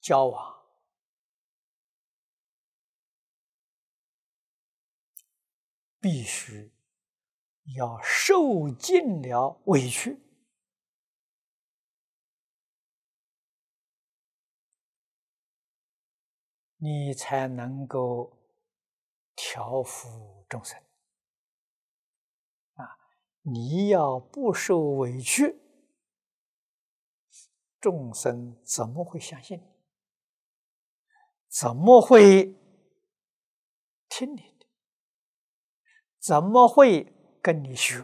交往，必须要受尽了委屈，你才能够调伏众生。你要不受委屈，众生怎么会相信你？怎么会听你的？怎么会跟你学？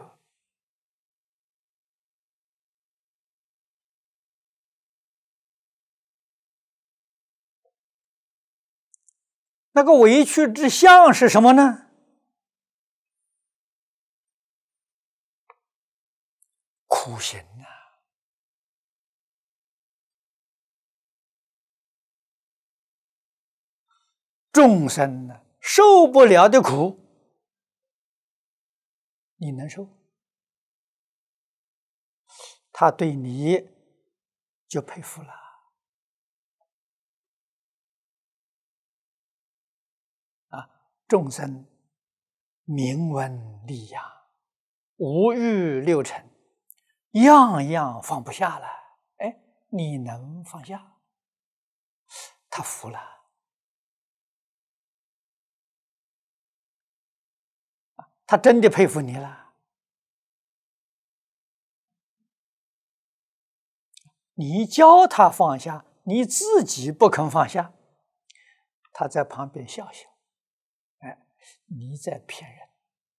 那个委屈之相是什么呢？苦行啊！众生呢，受不了的苦，你能受？他对你就佩服了。众生明文利养，五欲六尘，样样放不下了。哎，你能放下？他服了。他真的佩服你了。你教他放下，你自己不肯放下，他在旁边笑笑。哎，你在骗人。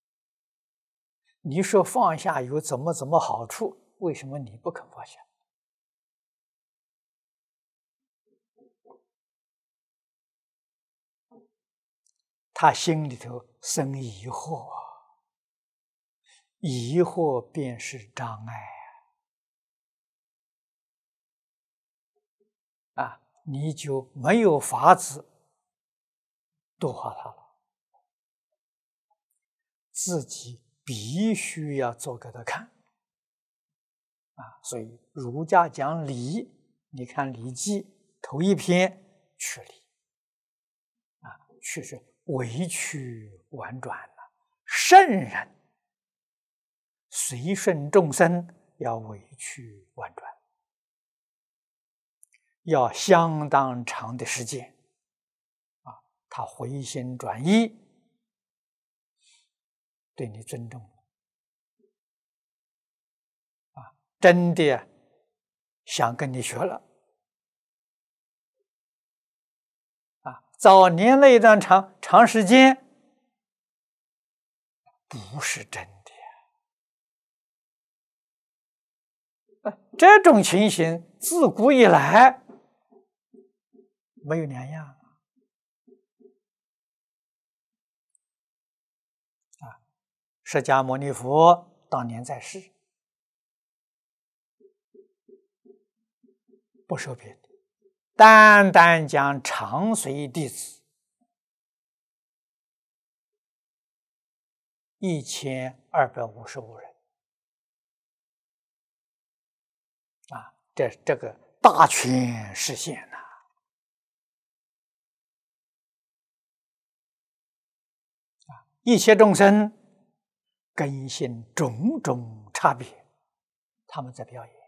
你说放下有怎么好处，为什么你不肯放下？他心里头生疑惑，疑惑便是障碍啊！你就没有法子度化他了，自己必须要做给他看啊！所以儒家讲礼，你看《礼记》头一篇去礼啊，去是委曲婉转了。圣人随顺众生，要委曲婉转，要相当长的时间啊，他回心转意，对你尊重啊，真的想跟你学了啊。早年那一段长时间不是真的。这种情形自古以来没有两样啊！释迦牟尼佛当年在世，不说别的，单单讲长随弟子1255人啊，这个大权实现呐！一切众生根性种种差别，他们在表演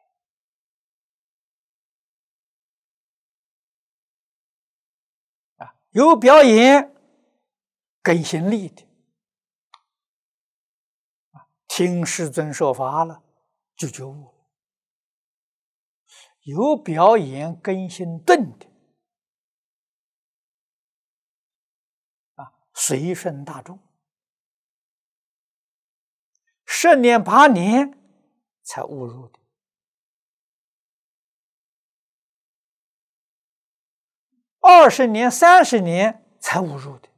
啊，有表演根性利的啊，听世尊说法了就觉悟了；有表演根性钝的啊，随顺大众，10年8年才悟入的，20年30年才悟入的。